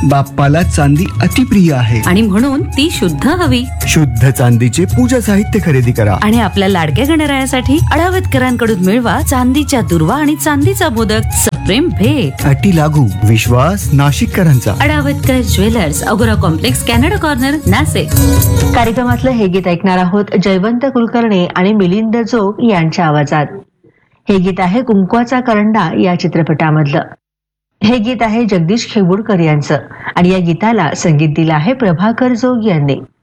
बाप्पाला चांदी अतिप्रिय आहे आणि म्हणून ती शुद्ध हवी. शुद्ध चांदीचे पूजा साहित्य खरेदी करा आणि आपल्या लाडक्या गणरायासाठी अडावतकरांकडून मिळवा चांदीच्या दुर्वा आणि चांदीचा मोदक. सप्रेम भेट. अटी लागू. विश्वास नाशिककरांचा. अडावतकर ज्वेलर्स, अगोरा कॉम्प्लेक्स, कॅनडा कॉर्नर, नाशिक. कार्यक्रमातलं हे गीत ऐकणार आहोत जयवंत कुलकर्णी आणि मिलिंद जोग यांच्या आवाजात. हे गीत आहे कुंकवाचा करंडा या चित्रपटामधलं. हे गीत आहे जगदीश खेबुडकर यांचं आणि या गीताला संगीत दिलं आहे प्रभाकर जोग यांनी.